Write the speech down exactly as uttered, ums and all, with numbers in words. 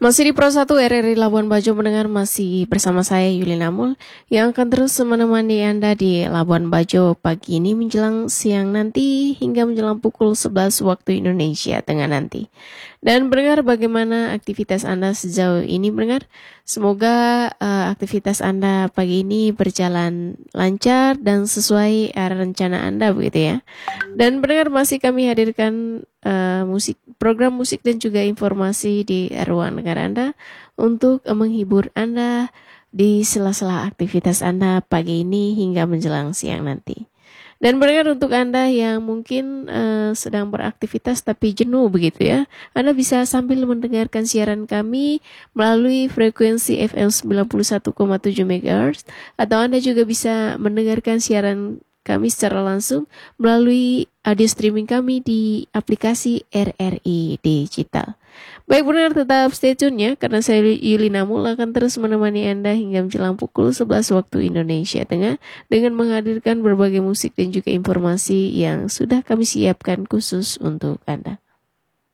Masih di Pro satu R R I Labuan Bajo mendengar, masih bersama saya Yuli Namul yang akan terus menemani Anda di Labuan Bajo pagi ini menjelang siang nanti hingga menjelang pukul sebelas waktu Indonesia Tengah nanti. Dan mendengar bagaimana aktivitas Anda sejauh ini mendengar. Semoga uh, aktivitas Anda pagi ini berjalan lancar dan sesuai uh, rencana Anda begitu ya. Dan mendengar masih kami hadirkan uh, musik, program musik dan juga informasi di ruang dengar Anda untuk uh, menghibur Anda di sela-sela aktivitas Anda pagi ini hingga menjelang siang nanti. Dan mendengar untuk Anda yang mungkin uh, sedang beraktivitas tapi jenuh begitu ya, Anda bisa sambil mendengarkan siaran kami melalui frekuensi F M sembilan puluh satu koma tujuh megahertz, atau Anda juga bisa mendengarkan siaran kami secara langsung melalui audio streaming kami di aplikasi R R I Digital. Baik pendengar, tetap stay tune ya, karena saya Yuli Namul akan terus menemani Anda hingga menjelang pukul sebelas waktu Indonesia Tengah dengan menghadirkan berbagai musik dan juga informasi yang sudah kami siapkan khusus untuk Anda.